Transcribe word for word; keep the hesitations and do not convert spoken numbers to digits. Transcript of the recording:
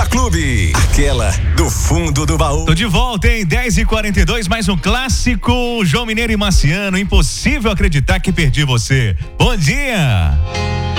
Clube, aquela do fundo do baú. Tô de volta, hein? dez e quarenta e dois, mais um clássico. João Mineiro e Marciano, impossível acreditar que perdi você. Bom dia!